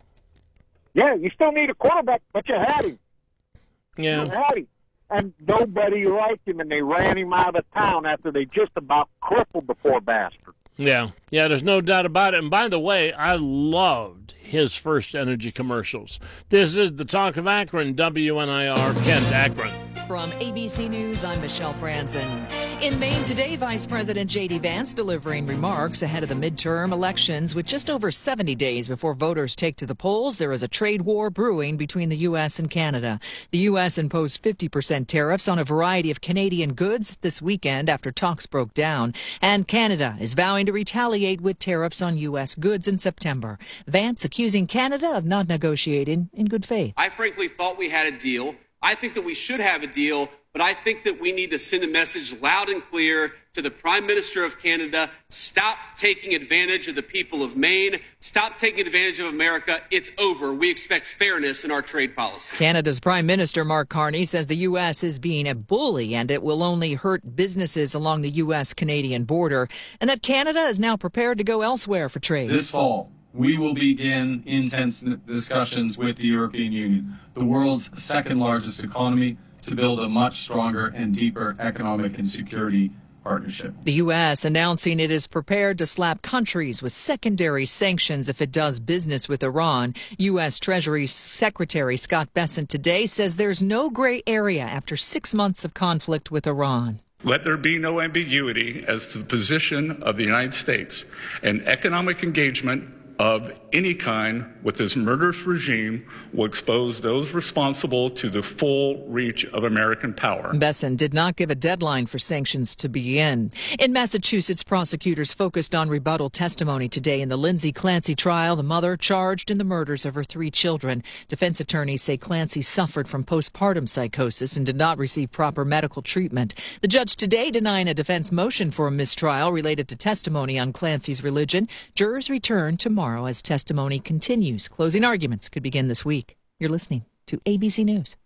Yeah, you still need a quarterback, but you had him. Yeah. You had him. And nobody liked him, and they ran him out of town after they just about crippled the poor bastard. Yeah, yeah, there's no doubt about it. And by the way, I loved his First Energy commercials. This is the Talk of Akron, W N I R, Kent, Akron. From A B C News, I'm Michelle Franzen. In Maine today, Vice President J D Vance delivering remarks ahead of the midterm elections. With just over seventy days before voters take to the polls, there is a trade war brewing between the U S and Canada. The U S imposed fifty percent tariffs on a variety of Canadian goods this weekend after talks broke down. And Canada is vowing to retaliate with tariffs on U S goods in September. Vance accusing Canada of not negotiating in good faith. I frankly thought we had a deal. I think that we should have a deal, but I think that we need to send a message loud and clear to the Prime Minister of Canada. Stop taking advantage of the people of Maine. Stop taking advantage of America. It's over. We expect fairness in our trade policy. Canada's Prime Minister Mark Carney says the U S is being a bully and it will only hurt businesses along the U S Canadian border, and that Canada is now prepared to go elsewhere for trade. This fall, we will begin intense discussions with the European Union, the world's second largest economy, to build a much stronger and deeper economic and security partnership. The U S announcing it is prepared to slap countries with secondary sanctions if it does business with Iran. U S Treasury Secretary Scott Bessent today says there's no gray area after six months of conflict with Iran. Let there be no ambiguity as to the position of the United States, and economic engagement of any kind with this murderous regime will expose those responsible to the full reach of American power. Bessent did not give a deadline for sanctions to begin. In Massachusetts, prosecutors focused on rebuttal testimony today in the Lindsay Clancy trial, the mother charged in the murders of her three children. Defense attorneys say Clancy suffered from postpartum psychosis and did not receive proper medical treatment. The judge today denying a defense motion for a mistrial related to testimony on Clancy's religion. Jurors return tomorrow as testimony continues. Closing arguments could begin this week. You're listening to A B C News.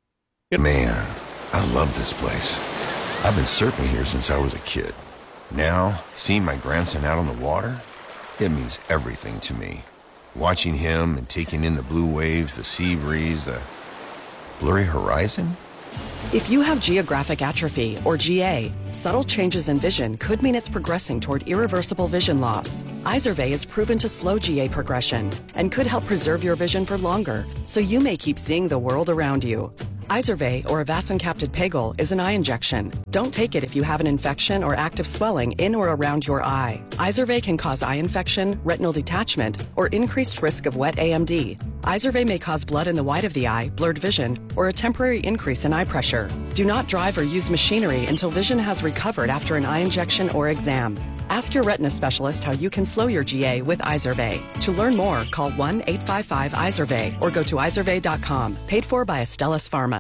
Man, I love this place. I've been surfing here since I was a kid. Now, seeing my grandson out on the water, it means everything to me. Watching him and taking in the blue waves, the sea breeze, the blurry horizon. If you have geographic atrophy, or G A, subtle changes in vision could mean it's progressing toward irreversible vision loss. Izervay is proven to slow G A progression and could help preserve your vision for longer, so you may keep seeing the world around you. Izervay, or avacincaptad pegol, is an eye injection. Don't take it if you have an infection or active swelling in or around your eye. Izervay can cause eye infection, retinal detachment, or increased risk of wet A M D. Izervay may cause blood in the white of the eye, blurred vision, or a temporary increase in eye pressure. Do not drive or use machinery until vision has recovered after an eye injection or exam. Ask your retina specialist how you can slow your G A with Izervay. To learn more, call one eight five five Izervay or go to izervay dot com. Paid for by Astellas Pharma.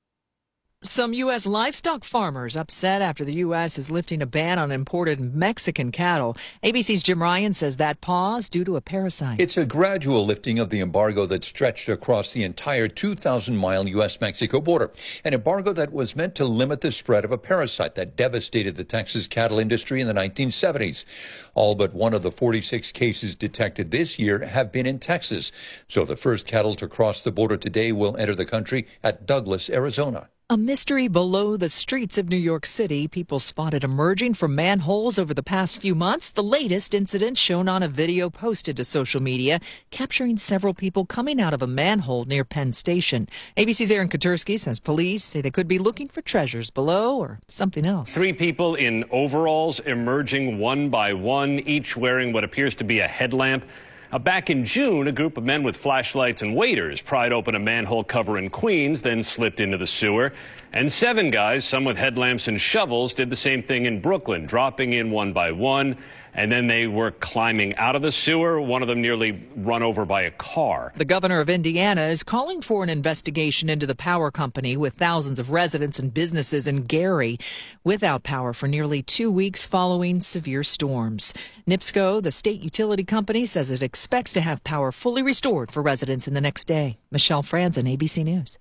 Some U S livestock farmers upset after the U S is lifting a ban on imported Mexican cattle. A B C's Jim Ryan says that pause due to a parasite. It's a gradual lifting of the embargo that stretched across the entire two thousand mile U S Mexico border. An embargo that was meant to limit the spread of a parasite that devastated the Texas cattle industry in the nineteen seventies. All but one of the forty-six cases detected this year have been in Texas. So the first cattle to cross the border today will enter the country at Douglas, Arizona. A mystery below the streets of New York City. People spotted emerging from manholes over the past few months. The latest incident shown on a video posted to social media, capturing several people coming out of a manhole near Penn Station. A B C's Aaron Katursky says police say they could be looking for treasures below or something else. Three people in overalls emerging one by one, each wearing what appears to be a headlamp. Now, back in June, a group of men with flashlights and waders pried open a manhole cover in Queens, then slipped into the sewer. And seven guys, some with headlamps and shovels, did the same thing in Brooklyn, dropping in one by one. And then they were climbing out of the sewer, one of them nearly run over by a car. The governor of Indiana is calling for an investigation into the power company with thousands of residents and businesses in Gary without power for nearly two weeks following severe storms. NIPSCO, the state utility company, says it expects to have power fully restored for residents in the next day. Michelle Franzen, A B C News.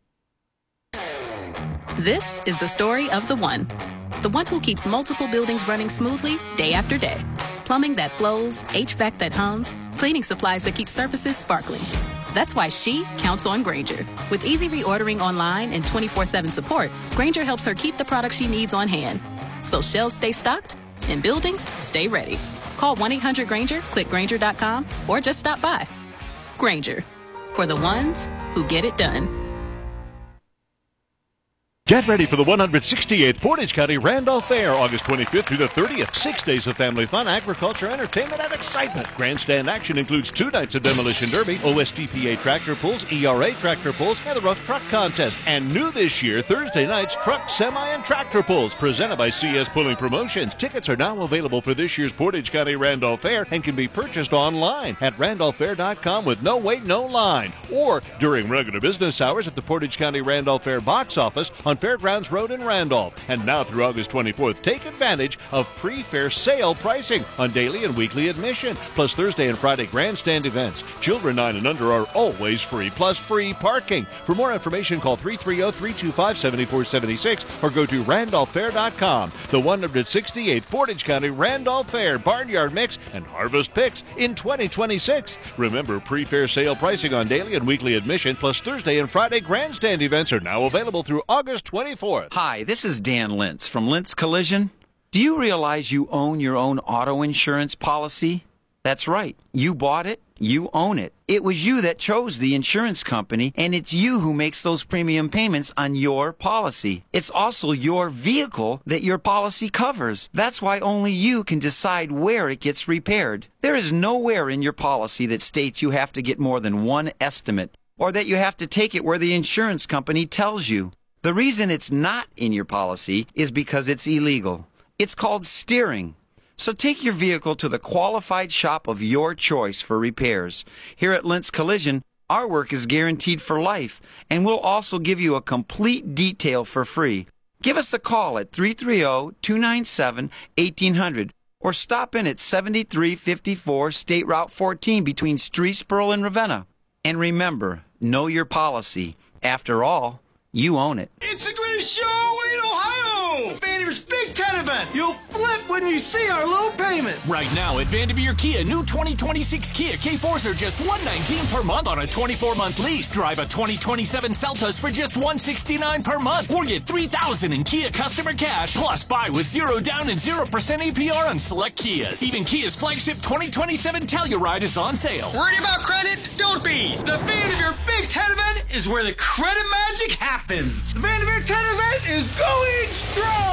This is the story of the one. The one who keeps multiple buildings running smoothly day after day. Plumbing that flows, H V A C that hums, cleaning supplies that keep surfaces sparkling. That's why she counts on Grainger. With easy reordering online and twenty-four seven support, Grainger helps her keep the products she needs on hand. So shelves stay stocked and buildings stay ready. Call one eight hundred Grainger, click Grainger dot com, or just stop by. Grainger, for the ones who get it done. Get ready for the one hundred sixty-eighth Portage County Randolph Fair, August twenty-fifth through the thirtieth. Six days of family fun, agriculture, entertainment, and excitement. Grandstand action includes two nights of Demolition Derby, O S D P A tractor pulls, E R A tractor pulls, and the Rough Truck Contest. And new this year, Thursday nights, truck, semi, and tractor pulls, presented by C S Pulling Promotions. Tickets are now available for this year's Portage County Randolph Fair and can be purchased online at randolph fair dot com with no wait, no line. Or during regular business hours at the Portage County Randolph Fair box office on Fairgrounds Road in Randolph. And now through August twenty-fourth, take advantage of pre-fair sale pricing on daily and weekly admission, plus Thursday and Friday grandstand events. Children nine and under are always free, plus free parking. For more information, call three three zero, three two five, seven four seven six or go to randolph fair dot com. The one hundred sixty-eighth Portage County Randolph Fair Barnyard Mix and Harvest Picks in twenty twenty-six. Remember, pre-fair sale pricing on daily and weekly admission, plus Thursday and Friday grandstand events are now available through August twenty-fourth. Hi, this is Dan Lintz from Lintz Collision. Do you realize you own your own auto insurance policy? That's right. You bought it. You own it. It was you that chose the insurance company, and it's you who makes those premium payments on your policy. It's also your vehicle that your policy covers. That's why only you can decide where it gets repaired. There is nowhere in your policy that states you have to get more than one estimate, or that you have to take it where the insurance company tells you. The reason it's not in your policy is because it's illegal. It's called steering. So take your vehicle to the qualified shop of your choice for repairs. Here at Lintz Collision, our work is guaranteed for life, and we'll also give you a complete detail for free. Give us a call at three three zero, two nine seven, one eight zero zero or stop in at seventy-three fifty-four State Route fourteen between Streetsboro and Ravenna. And remember, know your policy. After all, you own it. It's the greatest show in Ohio! Banner's Big Ten event. You'll flip when you see our low payment. Right now at Vanderveer Kia, new twenty twenty-six Kia K fours are just one hundred nineteen dollars per month on a twenty-four month lease. Drive a twenty twenty-seven Celtas for just one hundred sixty-nine dollars per month, or get three thousand dollars in Kia customer cash. Plus, buy with zero down and zero percent A P R on select Kias. Even Kia's flagship twenty twenty-seven Telluride is on sale. Worried about credit? Don't be. The Vanderveer Big Ten event is where the credit magic happens. The Vanderveer Ten event is going strong.